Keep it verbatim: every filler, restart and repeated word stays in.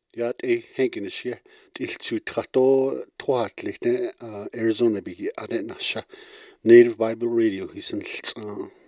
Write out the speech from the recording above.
Yat a Hankinishia, till to Trato Troatlichte, Arizona bigi Adenasha, Native Bible Radio, he's in